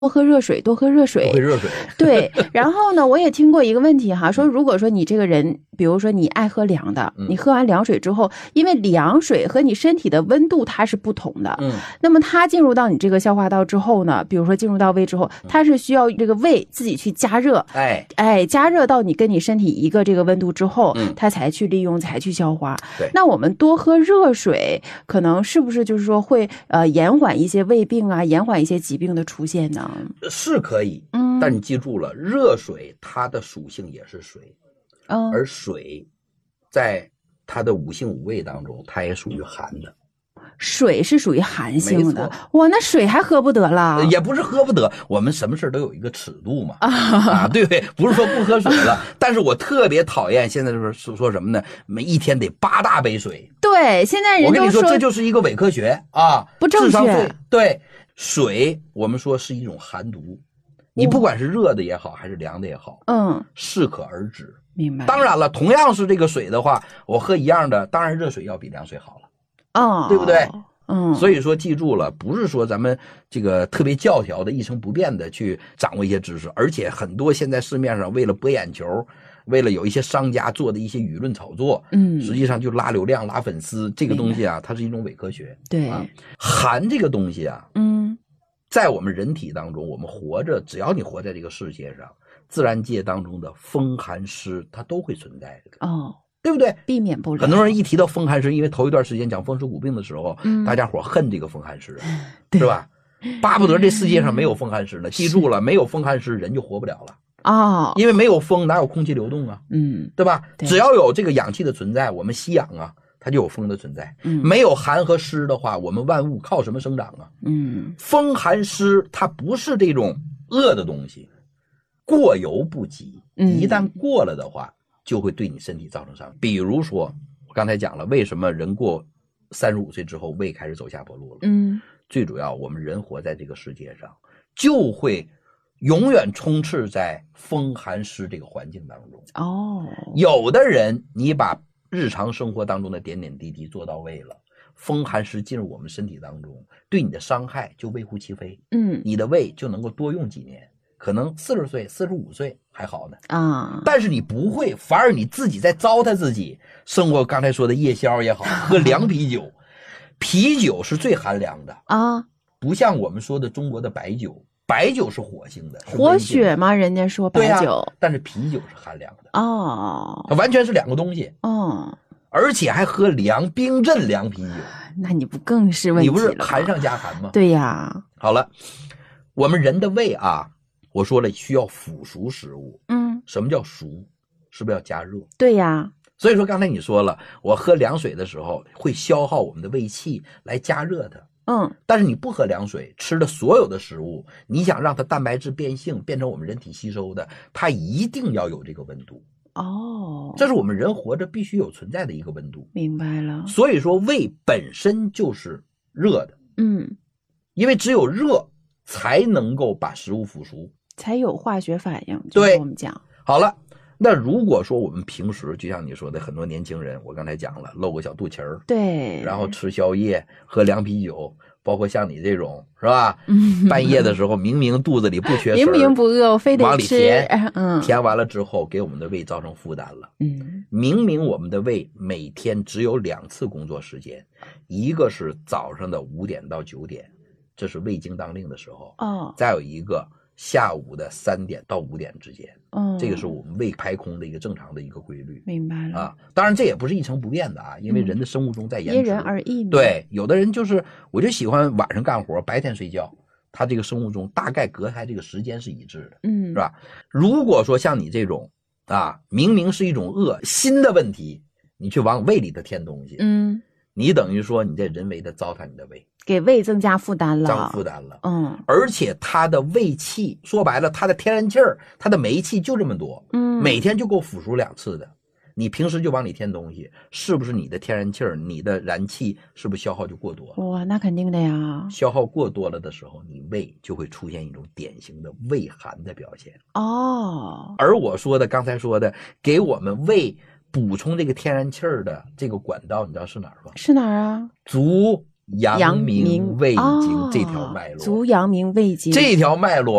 多喝热水，多喝热水， 多喝热水。 对，然后呢，我也听过一个问题哈，说如果说你这个人，比如说你爱喝凉的，你喝完凉水之后，因为凉水和你身体的温度它是不同的，那么它进入到你这个消化道之后呢，比如说进入到胃之后，它是需要这个胃自己去加热，加热到你跟你身体一个这个温度之后，它才去利用，才去消化。那我们多喝热水，可能是不是就是说会延缓一些胃病啊，延缓一些疾病的出现呢？ 是可以，但你记住了，热水它的属性也是水，而水在它的五性五味当中，它也属于寒的。 水是属于寒性的，哇，那水还喝不得了？ 也不是喝不得，我们什么事都有一个尺度嘛，对不对？不是说不喝水了，但是我特别讨厌现在就是说什么呢？每一天得8大杯水。 对，现在人我跟你说，这就是一个伪科学啊， 不正确。 对，水我们说是一种寒毒，你不管是热的也好，还是凉的也好，适可而止。 明白。 当然了，同样是这个水的话，我喝一样的，当然热水要比凉水好了，对不对？所以说记住了，不是说咱们这个特别教条的一成不变的去掌握一些知识，而且很多现在市面上为了博眼球，为了有一些商家做的一些舆论炒作，实际上就拉流量拉粉丝，这个东西啊，它是一种伪科学。 对， 寒这个东西啊，在我们人体当中，我们活着，只要你活在这个世界上，自然界当中的风寒湿它都会存在的。对不对？ 避免不了。 很多人一提到风寒湿，因为头一段时间讲风湿骨病的时候，大家伙恨这个风寒湿，是吧？巴不得这世界上没有风寒湿呢。记住了，没有风寒湿，人就活不了了。因为没有风，哪有空气流动啊？对吧？只要有这个氧气的存在，我们吸氧啊，它就有风的存在。没有寒和湿的话，我们万物靠什么生长啊？风寒湿它不是这种恶的东西，过犹不及。一旦过了的话，就会对你身体造成伤害。比如说我刚才讲了，为什么人过35岁之后胃开始走下坡路了？最主要我们人活在这个世界上，就会永远充斥在风寒湿这个环境当中。有的人你把日常生活当中的点点滴滴做到位了，风寒湿进入我们身体当中，对你的伤害就微乎其微。你的胃就能够多用几年，可能40岁45岁还好呢但是你不会，反而你自己在糟蹋自己。生活刚才说的夜宵也好，喝凉啤酒，啤酒是最寒凉的不像我们说的中国的白酒，白酒是火性的， 活血吗？人家说白酒， 但是啤酒是寒凉的它完全是两个东西而且还喝冰镇凉啤酒， 那你不更是问题了？ 你不是寒上加寒吗？ 对呀。 好了，我们人的胃啊，我说了需要腐熟食物。什么叫熟？是不是要加热？ 对呀。 所以说刚才你说了，我喝凉水的时候会消耗我们的胃气来加热它。但是你不喝凉水，吃的所有的食物，你想让它蛋白质变性，变成我们人体吸收的，它一定要有这个温度。这是我们人活着必须有存在的一个温度。 明白了。 所以说胃本身就是热的。因为只有热才能够把食物腐熟， 才有化学反应。 对， 我们讲好了，那如果说我们平时就像你说的，很多年轻人，我刚才讲了，露个小肚脐儿， 对， 然后吃宵夜，喝凉啤酒，包括像你这种是吧？半夜的时候明明肚子里不缺食， 明明不饿，我非得吃， 往里填，填完了之后给我们的胃造成负担了。明明我们的胃每天只有2次工作时间，一个是早上的5点到9点，这是胃经当令的时候，再有一个下午的3点到5点之间，这个是我们胃排空的一个正常的一个规律。 明白了当然这也不是一成不变的因为人的生物钟在延迟， 因人而异。 对，有的人就是我就喜欢晚上干活，白天睡觉，他这个生物钟大概隔开这个时间是一致的，是吧？如果说像你这种明明是一种心的问题，你去往胃里头添东西，你等于说你在人为的糟蹋你的胃， 给胃增加负担了， 而且它的胃气，说白了，它的天然气儿，它的煤气就这么多，每天就够腐熟2次的。你平时就往里添东西，是不是你的天然气儿，你的燃气是不是消耗就过多了？ 哇，那肯定的呀。 消耗过多了的时候，你胃就会出现一种典型的胃寒的表现。而我说的刚才说的，给我们胃补充这个天然气儿的这个管道，你知道是哪儿吗？ 是哪儿啊？ 足阳明胃经这条脉络， 足阳明胃经这条脉络